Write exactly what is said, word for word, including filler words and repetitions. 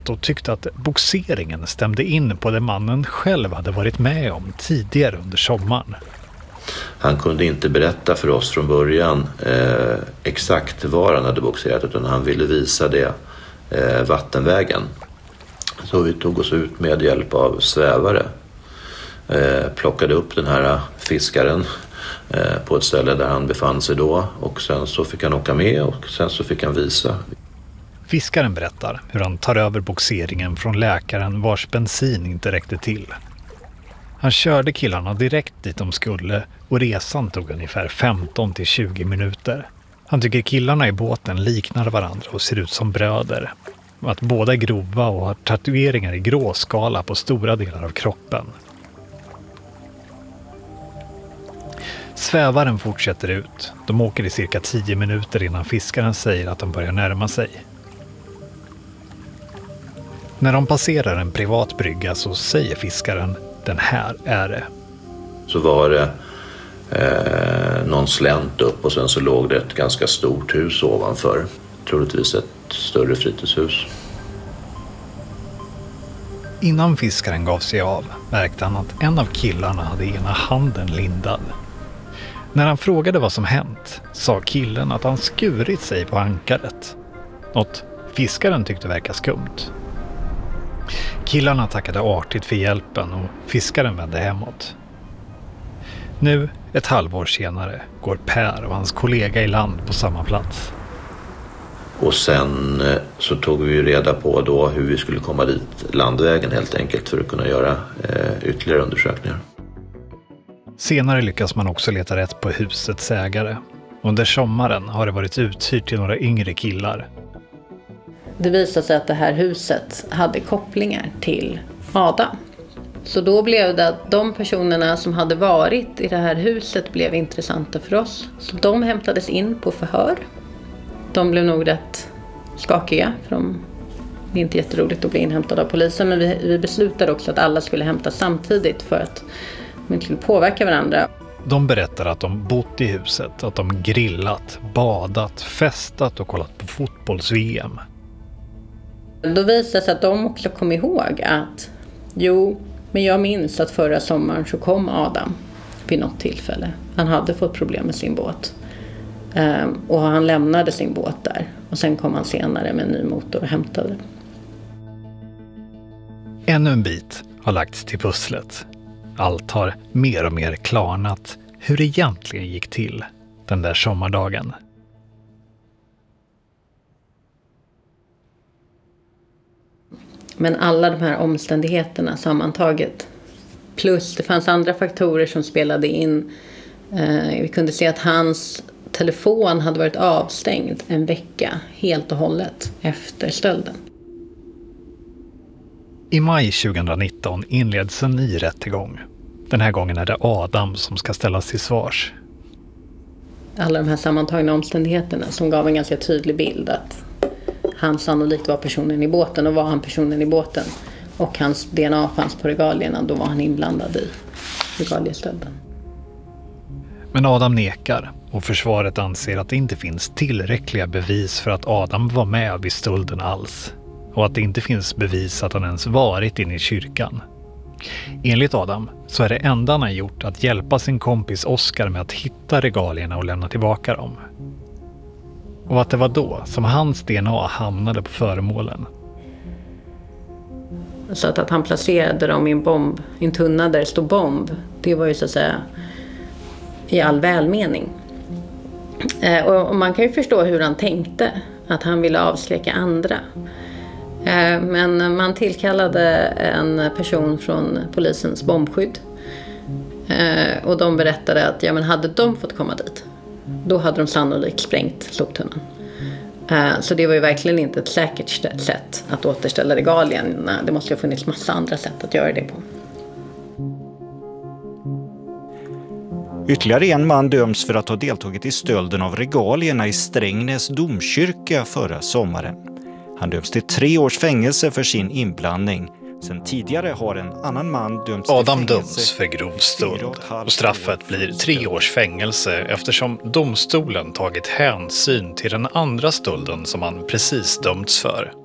och tyckte att boxeringen stämde in på det mannen själv hade varit med om tidigare under sommaren. Han kunde inte berätta för oss från början eh, exakt var han hade boxerat, utan han ville visa det eh, vattenvägen. Så vi tog oss ut med hjälp av svävare. Eh, plockade upp den här fiskaren eh, på ett ställe där han befann sig då, och sen så fick han åka med och sen så fick han visa. Fiskaren berättar hur han tar över boxeringen från läkaren vars bensin inte räckte till. Han körde killarna direkt dit de skulle och resan tog ungefär femton till tjugo minuter. Han tycker killarna i båten liknar varandra och ser ut som bröder. Att båda är grova och har tatueringar i gråskala på stora delar av kroppen. Svävaren fortsätter ut. De åker i cirka tio minuter innan fiskaren säger att de börjar närma sig. När de passerar en privat brygga så säger fiskaren: den här är det. Så var det eh, någon slänt upp och sen så låg det ett ganska stort hus ovanför. Troligtvis ett större fritidshus. Innan fiskaren gav sig av märkte han att en av killarna hade ena handen lindad. När han frågade vad som hänt sa killen att han skurit sig på ankaret. Något fiskaren tyckte verka skumt. Killarna tackade artigt för hjälpen och fiskaren vände hemåt. Nu, ett halvår senare, går Per och hans kollega i land på samma plats. Och sen så tog vi ju reda på då hur vi skulle komma dit landvägen helt enkelt för att kunna göra eh, ytterligare undersökningar. Senare lyckas man också leta rätt på husets ägare. Under sommaren har det varit uthyrt till några yngre killar. Det visade sig att det här huset hade kopplingar till Adam. Så då blev det att de personerna som hade varit i det här huset blev intressanta för oss. Så de hämtades in på förhör. De blev nog rätt skakiga, för de, det är inte jätteroligt att bli inhämtad av polisen. Men vi, vi beslutade också att alla skulle hämtas samtidigt för att de inte skulle påverka varandra. De berättar att de bott i huset, att de grillat, badat, festat och kollat på fotbolls-V M. Då visade det sig att de också kom ihåg att jo, men jag minns att förra sommaren så kom Adam vid något tillfälle. Han hade fått problem med sin båt. Um, och han lämnade sin båt där. Och sen kom han senare med en ny motor och hämtade. Ännu en bit har lagts till pusslet. Allt har mer och mer klarnat hur det egentligen gick till den där sommardagen. Men alla de här omständigheterna sammantaget. Plus det fanns andra faktorer som spelade in. Eh, vi kunde se att hans telefon hade varit avstängd en vecka helt och hållet efter stölden. I maj tjugonitton inleds en ny rättegång. Den här gången är det Adam som ska ställas till svars. Alla de här sammantagna omständigheterna som gav en ganska tydlig bild att han sannolikt var personen i båten, och var han personen i båten och hans D N A fanns på regalierna, då var han inblandad i regaliestölden. Men Adam nekar och försvaret anser att det inte finns tillräckliga bevis för att Adam var med vid stölden alls, och att det inte finns bevis att han ens varit inne i kyrkan. Enligt Adam så är det enda han har gjort att hjälpa sin kompis Oskar med att hitta regalierna och lämna tillbaka dem. Och att det var då som hans D N A hamnade på föremålen. Så att, att han placerade dem i en bomb, i en tunna där det stod bomb, det var ju så att säga i all välmening. Eh, och, och man kan ju förstå hur han tänkte, att han ville avskräcka andra. Eh, men man tillkallade en person från polisens bombskydd. Eh, och de berättade att ja, men hade de fått komma dit, då hade de sannolikt sprängt soptunnan. Eh, så det var ju verkligen inte ett säkert sätt att återställa regalierna. Det måste ju ha funnits massa andra sätt att göra det på. Ytterligare en man döms för att ha deltagit i stölden av regalierna i Strängnäs domkyrka förra sommaren. Han döms till tre års fängelse för sin inblandning. Sen tidigare har en annan man dömts till Adam fängelse. döms för grov stöld och straffet blir tre års fängelse eftersom domstolen tagit hänsyn till den andra stölden som han precis dömts för.